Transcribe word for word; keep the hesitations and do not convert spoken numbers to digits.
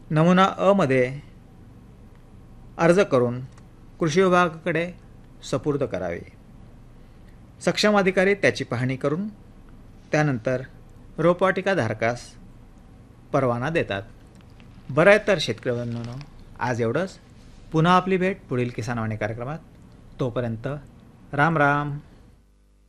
नमुना अ मध्ये अर्ज करून कृषी विभागाकडे सुपूर्द करावे. सक्षम अधिकारी त्याची पाहणी करून त्यानंतर रोपवाटिका धारकास परवाना देतात. बरं आहे तर शेतकरी बंधूंनो, आज एवढंच. पुन्हा आपली भेट पुढील किसान वाणी कार्यक्रमात. तोपर्यंत राम राम.